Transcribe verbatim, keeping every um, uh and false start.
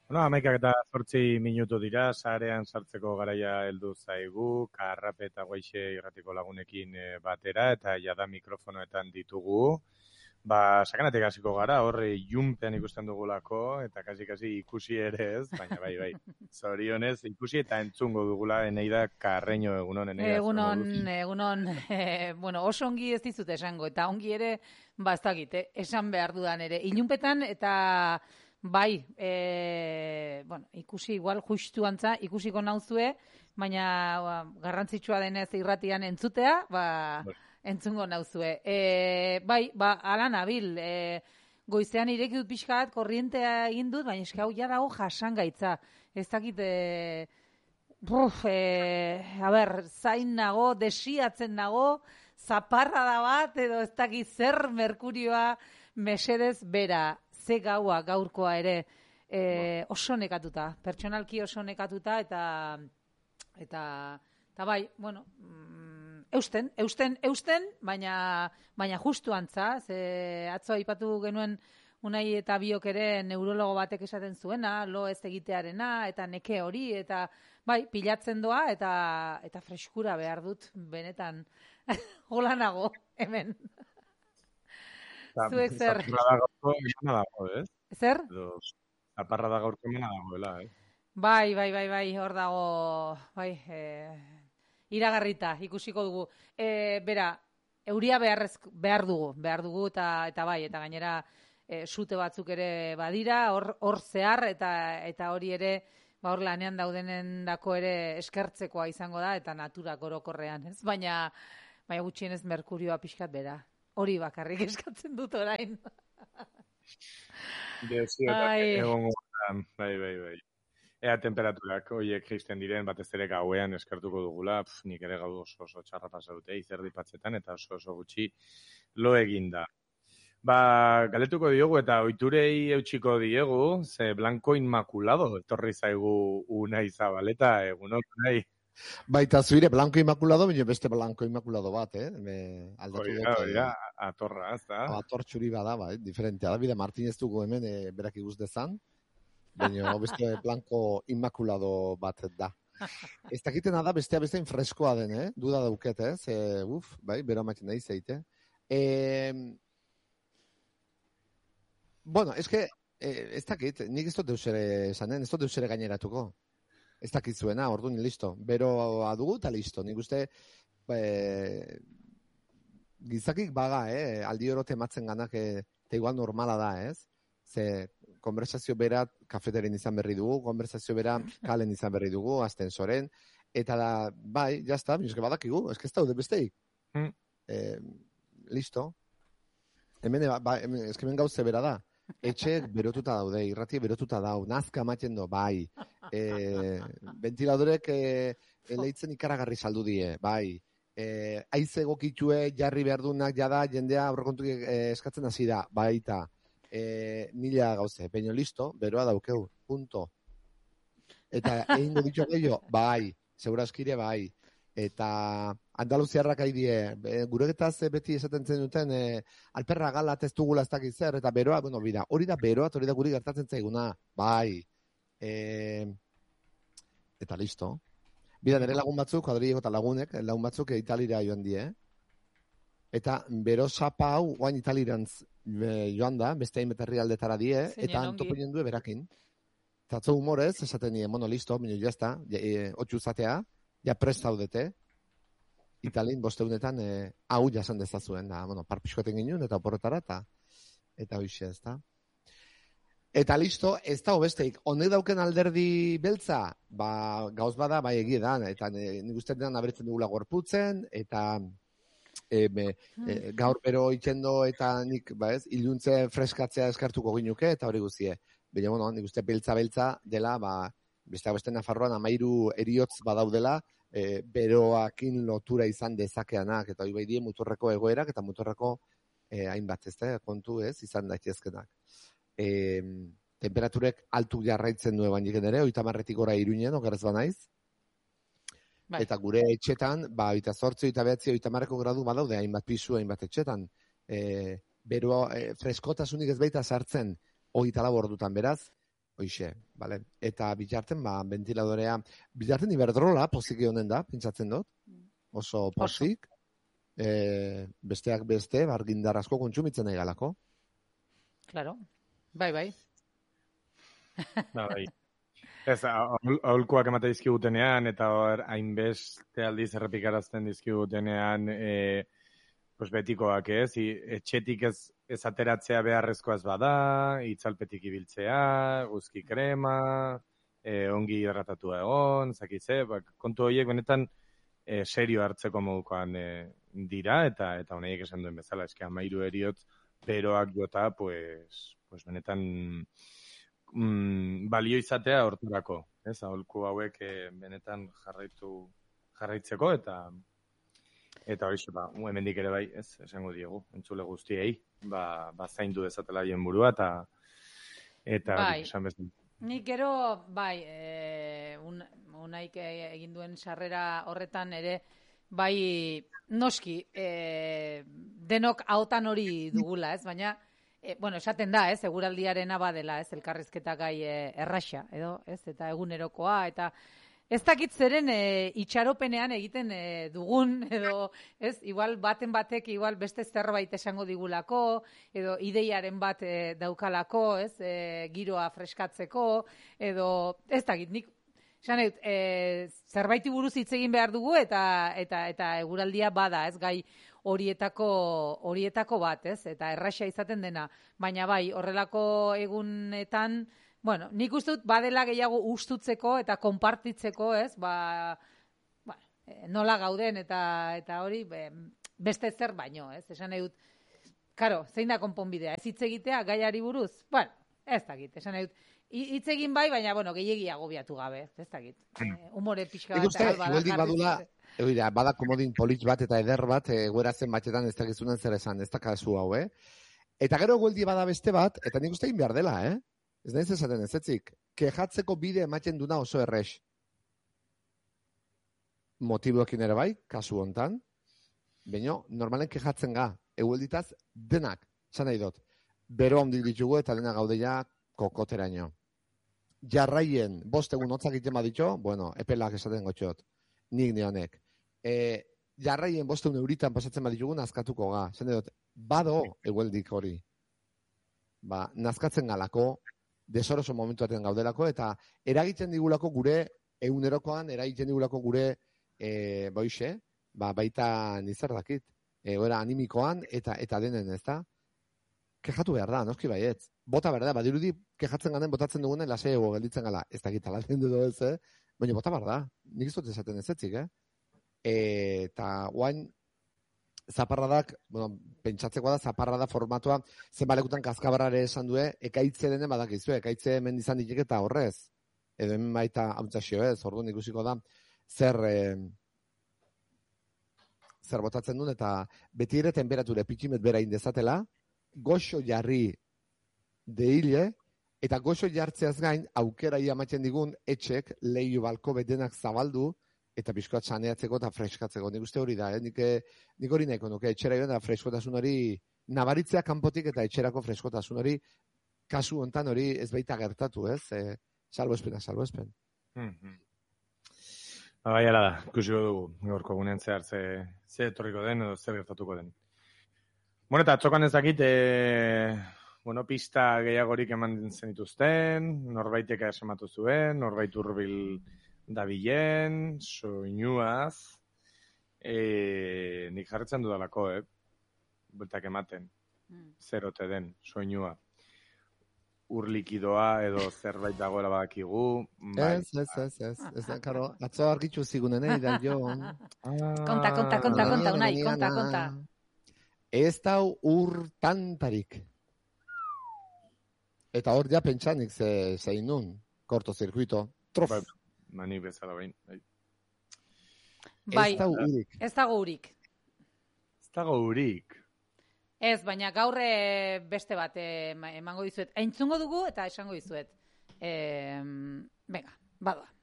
Bueno, hamaikak eta zortzi minutu dira, sarean sartzeko garaia heldu zaigu, Karrape eta Guaixe irratiko lagunekin eh, batera, eta jada mikrofonoetan ditugu. Ba, sakanatik hasiko gara, horre junpean ikusten dugulako, eta kasi-kasi ikusi ere ez, baina bai, bai. Zorionez, ikusi eta entzungo dugula, Eneida Karreño, egunon, Eneida. Egunon, egunon, eh, bueno, oso ongi ez dizut esango, eta ongi ere, bastakit, eh, esan behar dudan ere. Ilunpetan, eta bai, e, bueno, ikusi igual justu antza, ikusiko nauzue, baina ba, garrantzitsua denez irratian entzutea, ba, entzungo nauzue. E, bai, ba, ala nabil, e, goizean ireki dut pixkat, korrientea egin dut, baina eski hau ja dago jasangaitza. Ez dakit, e, buf, e, a ber, zain nago, desiatzen nago, zaparra da bat, edo ez dakit zer merkurioa mesedez bera. Ze gaua gaurkoa ere e, oso nekatuta, pertsonalki oso nekatuta, eta eta, eta bai, bueno, eusten, eusten, eusten, baina, baina justu antza, ze atzo aipatu genuen Unai eta biok ere neurologo batek esaten zuena, lo ez egitearena, eta neke hori, eta bai, pilatzen doa, eta, eta freskura behar dut, benetan, hola nago, hemen. Zuek zer? Zer? Zaparra da gaurko emana dagoela, eh? Bai, bai, bai, bai, hor dago, bai, e, iragarrita, ikusiko dugu. E, bera, euria beharrez, behar dugu, behar dugu, eta, eta bai, eta gainera e, sute batzuk ere badira, hor, hor zehar, eta, eta hori ere, ba, hor lanean daudenen dako ere eskertzekoa izango da, eta naturak orokorrean, ez? Baina, baina gutxienez merkurioa pixkat bera. Hori bakarrik eskatzen dut orain. Bai, bai, bai, bai. Ea temperaturak horiek jaisten diren, batez ere gauean eskertuko dugula, pf, nik ere gau oso oso txarra pasa dute, izerdi patzetan, eta oso oso gutxi lo eginda. Ba, galetuko diogu eta ohiturei eutxiko diegu, ze Blanco Inmaculado, etorri zaigu Unai Zabaleta, egunon, Unai. Baita zuire, Blanco Inmaculado, bine beste Blanco Inmaculado bat, eh? Me aldatu dut. Oida, atorra, ez da? Ator txuri bada, bai, diferentea da, bide Martinez dugu hemen e, berak iguz dezan, baina beste Blanco Inmaculado bat da. Ez dakitena da, bestea bestein freskoa den, eh? Duda dauket, ez? E, uf, bai, bero amatzen nahi zeite. E, bueno, ez que, e, ez dakit, nik ez dut deusere esanen, ez dut deusere gaineratuko. Ez dakitzuena, orduan, listo. Beroa dugu eta listo. Nik uste e, gizakik baga, eh? Aldi oro tematzen ganak eta igual normala da, ez? Ze konversazio bera kafeteren izan berri dugu, konversazio bera kalen izan berri dugu, astensoren, eta da, bai, jazta, bizke badakigu, ez que ez daude besteik. Mm. E, listo. Hemen, ba, hemen, ez que hemen gauze bera da. Etxeek berotuta daude, irratie berotuta dau, nazka ematen do, bai. E, ventiladorek e, leitzen ikaragarri saldu die, bai. E, aize egokitue jarri behar dunak jada, jendea aurrekontu e, eskatzen hasi da, baita. E, mila gauze, peño listo, beroa daukeu, punto. Eta egingo ditu gehiago, bai, seguraskire bai. Eta Andaluziarrak haidie, guregetaz beti esaten zen duten, e, alperra gala ez dugula ez dakiz zer, eta beroa, bueno, bida, hori da beroa, hori da guri gertatzen zaiguna, bai. E, eta listo. Bida, nire lagun batzuk, kuadrileko eta lagunek, lagun batzuk Italira joan die, eta bero sapa hau, guain Italirantz e, joan da, beste hain beterri aldetara die, eta antopinen du berakin. Eta atzo humorez, esaten nire, bueno, listo, minio jazta, e, otxu zatea, ja prest zaudete, Italin bosteunetan e, hau jasan dezazuen, da, bueno, parpixkoeten ginen, eta oporretara, eta eta hoxe, ez da. Eta listo, ez da hobesteik, honek dauken alderdi beltza, ba, gauz bada, bai egie da, eta nik uste denan abretzen dugula gorputzen, eta e, me, e, gaur bero itxendo, eta nik, ba ez, iluntze freskatzea eskartuko ginuke, eta hori guztie. Baina, bueno, nik uste beltza-beltza dela, ba, beste beste Nafarroan amairu eriotz badaudela, e, beroakin lotura izan dezakeanak, eta hori bai die muturreko egoerak, eta muturreko e, hainbat ez da, kontu ez, izan daitezkenak. E, temperaturek altuk jarraitzen du eban jiken ere, oita marretik gora Iruinen, okerrez banaiz. Bai. Eta gure etxetan, ba, oita zortzi, oita behatzi, oita marreko gradu badaude, hainbat pisu, hainbat etxetan. E, beroa, e, freskotasunik ez baita sartzen, oita lau ordutan, beraz, Hoixe, bale? Eta bitarten, ba, ventiladorea, bitarten iberdrola, poziki honen da, pentsatzen dut, oso pozik, e, besteak beste, argindar asko kontsumitzen nahi galako. Claro, bai, bai. Ba, bai. Ez, aholkuak emate dizkigutenean, eta hor, hainbeste aldiz errepikarazten dizkigutenean, e, pues betikoak ez, I, etxetik ez, ez ateratzea beharrezkoa ez bada, itzalpetik ibiltzea, guzki krema, e, ongi hidratatua egon, zakitze, bak, kontu horiek benetan e, serio hartzeko modukoan e, dira, eta eta honeiek esan duen bezala, eski amairu eriot, beroak jota, pues, pues benetan mm, balio izatea horturako, ez, aholku hauek e, benetan jarraitu jarraitzeko, eta eta hori ba, hemendik ere bai, ez, esango diegu, entzule guztiei, ba, ba zaindu dezatela hien burua, eta eta bai. esan bezala. Nik gero, bai, e, un, unaik egin duen sarrera horretan ere, bai, noski, e, denok ahotan hori dugula, ez, baina, e, bueno, esaten da, ez, eguraldiarena badela, ez, elkarrizketa gai e, erraxa, edo, ez, eta egunerokoa, eta ez dakit zeren e, itxaropenean egiten e, dugun, edo, ez, igual baten batek, igual beste zerbait esango digulako, edo ideiaren bat e, daukalako, ez, e, giroa freskatzeko, edo, ez dakit, nik, esan dut, e, zerbaiti buruz hitz egin behar dugu, eta, eta, eta eguraldia bada, ez, gai horietako, horietako bat, ez, eta erraxa izaten dena, baina bai, horrelako egunetan, bueno, nik uste dut badela gehiago ustutzeko eta konpartitzeko, ez? Ba, ba, nola gauden eta eta hori be, beste zer baino, ez? Esan nahi dut, karo, zein da konponbidea? Ez hitz egitea gaiari buruz? Bueno, ez dakit, esan nahi dut. Hitz egin bai, baina, bueno, gehiegi agobiatu gabe, ez dakit. E, humore pixka bat. Ikuste, igualdik badula, egoira, bada komodin politx bat eta eder bat, egoera zen batetan ez dakizunen zer esan, ez da kasu hau, eh? Eta gero egualdi bada beste bat, eta nik uste egin behar dela, eh? Ez naiz esaten ez etzik, kejatzeko bide ematen duna oso errex. Motiboekin ere bai, kasu hontan, baina normalen kejatzen ga, eguelditaz denak, zan nahi dut, bero handik ditugu eta dena gaudeia kokoteraino. Jarraien, bost egun hotzak egiten baditxo, bueno, epelak esaten gotxot, nik neonek. E, jarraien bost egun euritan pasatzen baditugun, azkatuko ga, zan nahi dut, bado egueldik hori. Ba, nazkatzen galako, desoroso momentu batean gaudelako, eta eragiten digulako gure, egunerokoan, eragiten digulako gure, e, boixe, ba, baita nizar dakit, egoera animikoan, eta eta denen, ez da? Kejatu behar da, noski baietz. Bota behar da, badirudi, kejatzen ganen, botatzen dugunen, lasai ego gelditzen gala, ez dakit alatzen du ez, eh? Baina bota behar da, nik ez dut esaten ez etzik, eh? Eta guain, zaparradak, bueno, pentsatzeko da, zaparrada formatua, zenbalekutan kaskabarrare esan due, ekaitze denen badakizu, ekaitze hemen izan ditek eta horrez. Edo hemen baita hauntzasio ez, orduan ikusiko da, zer, eh, zer botatzen duen, eta beti ere temperature pitximet bera indezatela, goxo jarri deile, eta goxo jartzeaz gain, aukera iamatzen digun, etxek, lehiu balko bedenak zabaldu, eta pixkoat saneatzeko eta freskatzeko. Nik uste hori da, eh? nik, nik hori nahiko nuke, etxera joan da freskotasun hori, nabaritzea kanpotik eta etxerako freskotasun hori, kasu hontan hori ez baita gertatu, ez? E, salboespena, salboespen. Mm-hmm. Bai, ala da, ikusiko dugu, gaurko gunean zehar ze, ze etorriko den edo zer gertatuko den. Bueno, eta txokan ezakit, e, bueno, pista gehiagorik eman zenituzten, norbaitek esamatu zuen, norbait hurbil dabilen, soinuaz, e, nik jarretzen dudalako, eh? Bultak ematen, mm. zerote den, soinua. Ur likidoa edo zerbait dagoela badakigu. Bai. Ez, ez, ez, ez, ez, ez, karo, atzo argitxu zigunen, eh, da jo. Konta, konta, konta, konta, unai, konta, konta. Ez dau ur tantarik. Eta hor ja pentsanik ze, zein nun, kortozirkuito, trof. Bai. Mani bezala bain. Bai, ez dago urik. Ez dago urik. Ez dago urik. Ez, baina gaur beste bat emango dizuet. Entzungo dugu eta esango dizuet. E, venga, badoa.